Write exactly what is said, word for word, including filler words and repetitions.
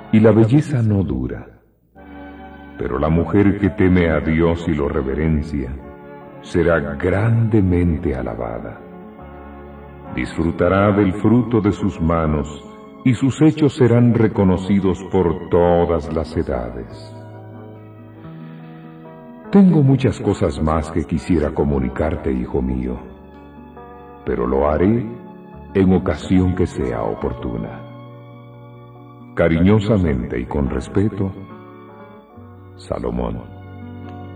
y la belleza no dura. Pero la mujer que teme a Dios y lo reverencia, será grandemente alabada. Disfrutará del fruto de sus manos, y sus hechos serán reconocidos por todas las edades. Tengo muchas cosas más que quisiera comunicarte, hijo mío, pero lo haré en ocasión que sea oportuna. Cariñosamente y con respeto, Salomón.